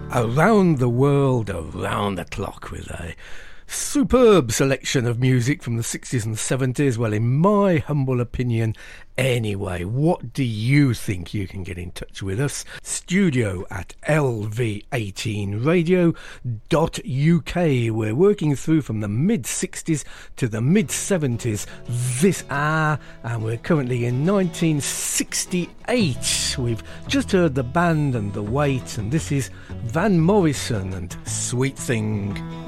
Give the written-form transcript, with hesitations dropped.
Around the world, around the clock, with a superb selection of music from the 60s and 70s. Well, in my humble opinion, anyway, what do you think? You can get in touch with us. Studio at lv18radio.uk. We're working through from the mid-60s to the mid-70s this hour, and we're currently in 1968. We've just heard the band and the Weight, and this is Van Morrison and Sweet Thing.